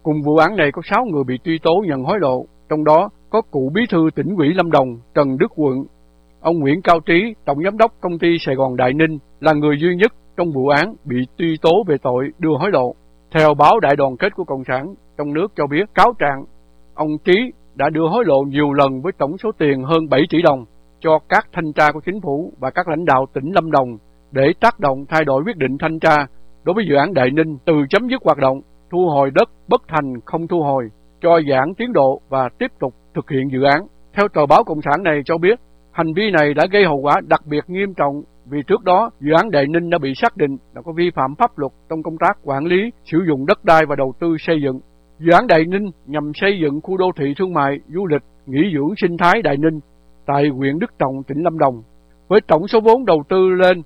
Cùng vụ án này có 6 người bị truy tố nhận hối lộ, trong đó có cựu bí thư tỉnh ủy Lâm Đồng Trần Đức Quận. Ông Nguyễn Cao Trí, tổng giám đốc công ty Sài Gòn Đại Ninh, là người duy nhất trong vụ án bị truy tố về tội đưa hối lộ. Theo báo Đại đoàn kết của Cộng sản trong nước cho biết, cáo trạng ông Trí đã đưa hối lộ nhiều lần với tổng số tiền hơn 7 tỷ đồng cho các thanh tra của chính phủ và các lãnh đạo tỉnh Lâm Đồng để tác động thay đổi quyết định thanh tra đối với dự án Đại Ninh, từ chấm dứt hoạt động, thu hồi đất bất thành không thu hồi, cho giãn tiến độ và tiếp tục thực hiện dự án. Theo tờ báo Cộng sản này cho biết, hành vi này đã gây hậu quả đặc biệt nghiêm trọng vì trước đó dự án Đại Ninh đã bị xác định là có vi phạm pháp luật trong công tác quản lý, sử dụng đất đai và đầu tư xây dựng. Dự án Đại Ninh nhằm xây dựng khu đô thị thương mại, du lịch, nghỉ dưỡng sinh thái Đại Ninh tại huyện Đức Trọng, tỉnh Lâm Đồng, với tổng số vốn đầu tư lên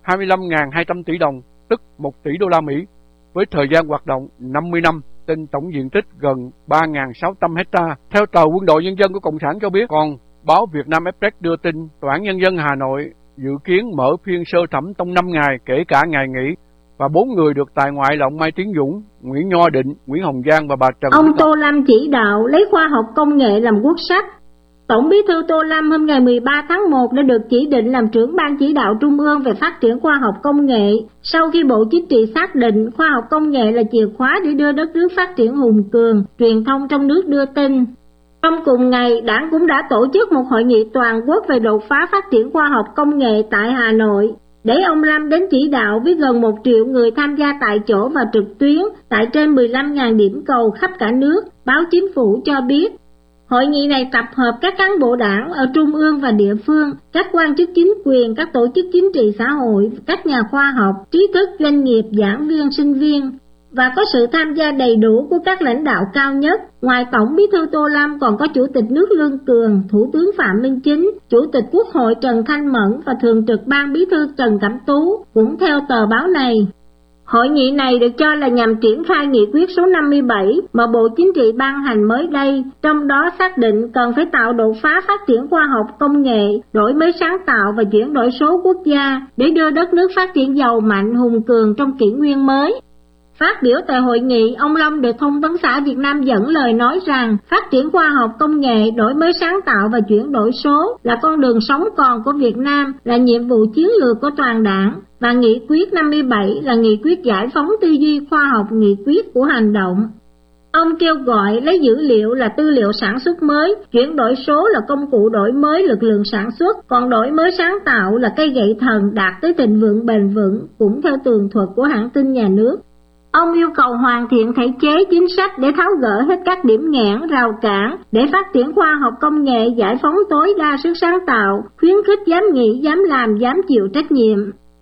25.200 tỷ đồng, tức 1 tỷ đô la Mỹ, với thời gian hoạt động 50 năm, trên tổng diện tích gần 3.600 hecta. Theo tờ Quân đội Nhân dân của Cộng sản cho biết, còn báo Việt Nam Express đưa tin Tòa án Nhân dân Hà Nội dự kiến mở phiên sơ thẩm trong 5 ngày kể cả ngày nghỉ, và 4 người được tại ngoại là ông Mai Tiến Dũng, Nguyễn Nho Định, Nguyễn Hồng Giang và bà Trần. Ông Tô Lâm chỉ đạo lấy khoa học công nghệ làm quốc sách. Tổng bí thư Tô Lâm hôm ngày 13 tháng 1 đã được chỉ định làm trưởng ban chỉ đạo trung ương về phát triển khoa học công nghệ, sau khi Bộ Chính trị xác định khoa học công nghệ là chìa khóa để đưa đất nước phát triển hùng cường, truyền thông trong nước đưa tin. Trong cùng ngày, Đảng cũng đã tổ chức một hội nghị toàn quốc về đột phá phát triển khoa học công nghệ tại Hà Nội, để ông Lâm đến chỉ đạo với gần 1 triệu người tham gia tại chỗ và trực tuyến tại trên 15.000 điểm cầu khắp cả nước. Báo Chính phủ cho biết, hội nghị này tập hợp các cán bộ Đảng ở trung ương và địa phương, các quan chức chính quyền, các tổ chức chính trị xã hội, các nhà khoa học, trí thức, doanh nghiệp, giảng viên, sinh viên, và có sự tham gia đầy đủ của các lãnh đạo cao nhất. Ngoài Tổng bí thư Tô Lâm còn có Chủ tịch nước Lương Cường, Thủ tướng Phạm Minh Chính, Chủ tịch Quốc hội Trần Thanh Mẫn và Thường trực Ban Bí thư Trần Cẩm Tú. Cũng theo tờ báo này, hội nghị này được cho là nhằm triển khai nghị quyết số 57 mà Bộ Chính trị ban hành mới đây, trong đó xác định cần phải tạo đột phá phát triển khoa học công nghệ, đổi mới sáng tạo và chuyển đổi số quốc gia để đưa đất nước phát triển giàu mạnh, hùng cường trong kỷ nguyên mới. Phát biểu tại hội nghị, ông Long được Thông tấn xã Việt Nam dẫn lời nói rằng phát triển khoa học công nghệ, đổi mới sáng tạo và chuyển đổi số là con đường sống còn của Việt Nam, là nhiệm vụ chiến lược của toàn Đảng, và nghị quyết 57 là nghị quyết giải phóng tư duy khoa học, nghị quyết của hành động. Ông kêu gọi lấy dữ liệu là tư liệu sản xuất mới, chuyển đổi số là công cụ đổi mới lực lượng sản xuất, còn đổi mới sáng tạo là cây gậy thần đạt tới thịnh vượng bền vững, cũng theo tường thuật của hãng tin nhà nước. Ông yêu cầu hoàn thiện thể chế chính sách để tháo gỡ hết các điểm nghẽn, rào cản để phát triển khoa học công nghệ, giải phóng tối đa sức sáng tạo, khuyến khích dám nghĩ, dám làm, dám chịu trách nhiệm.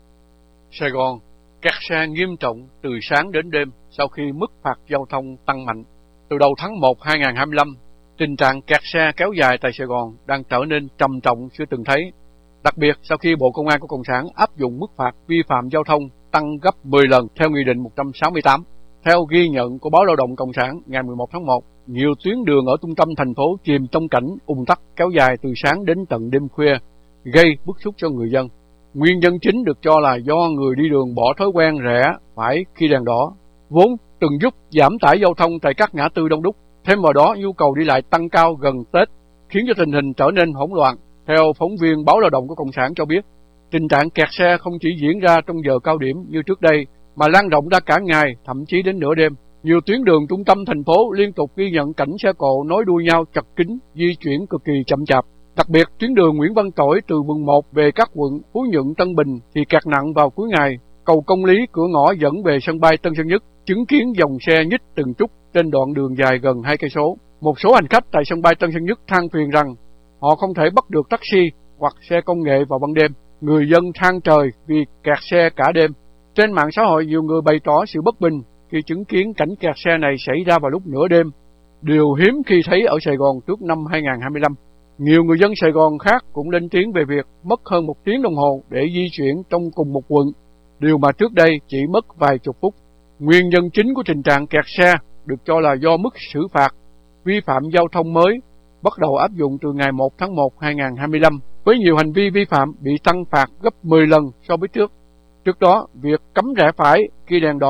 Sài Gòn kẹt xe nghiêm trọng từ sáng đến đêm sau khi mức phạt giao thông tăng mạnh. Từ đầu tháng 1 2025, tình trạng kẹt xe kéo dài tại Sài Gòn đang trở nên trầm trọng chưa từng thấy. Đặc biệt sau khi Bộ Công an của Cộng sản áp dụng mức phạt vi phạm giao thông tăng gấp 10 lần theo Nghị định 168. Theo ghi nhận của Báo Lao động Cộng sản ngày 11 tháng 1, nhiều tuyến đường ở trung tâm thành phố chìm trong cảnh ùn tắc kéo dài từ sáng đến tận đêm khuya, gây bức xúc cho người dân. Nguyên nhân chính được cho là do người đi đường bỏ thói quen rẽ phải khi đèn đỏ, vốn từng giúp giảm tải giao thông tại các ngã tư đông đúc. Thêm vào đó, nhu cầu đi lại tăng cao gần Tết khiến cho tình hình trở nên hỗn loạn. Theo phóng viên Báo Lao động của Cộng sản cho biết, tình trạng kẹt xe không chỉ diễn ra trong giờ cao điểm như trước đây, mà lan rộng ra cả ngày, thậm chí đến nửa đêm. Nhiều tuyến đường trung tâm thành phố liên tục ghi nhận cảnh xe cộ nối đuôi nhau chật kín, di chuyển cực kỳ chậm chạp. Đặc biệt, tuyến đường Nguyễn Văn Trỗi từ quận 1 về các quận Phú Nhuận, Tân Bình thì kẹt nặng vào cuối ngày. Cầu Công Lý, cửa ngõ dẫn về sân bay Tân Sơn Nhất chứng kiến dòng xe nhích từng chút trên đoạn đường dài gần 2 cây số. Một số hành khách tại sân bay Tân Sơn Nhất than phiền rằng họ không thể bắt được taxi hoặc xe công nghệ vào ban đêm. Người dân than trời vì kẹt xe cả đêm. Trên mạng xã hội, nhiều người bày tỏ sự bất bình khi chứng kiến cảnh kẹt xe này xảy ra vào lúc nửa đêm, điều hiếm khi thấy ở Sài Gòn trước năm 2025. Nhiều người dân Sài Gòn khác cũng lên tiếng về việc mất hơn 1 tiếng đồng hồ để di chuyển trong cùng một quận, điều mà trước đây chỉ mất vài chục phút. Nguyên nhân chính của tình trạng kẹt xe được cho là do mức xử phạt vi phạm giao thông mới bắt đầu áp dụng từ ngày 1 tháng 1 2025, với nhiều hành vi vi phạm bị tăng phạt gấp 10 lần so với trước. Trước đó, việc cấm rẽ phải khi đèn đỏ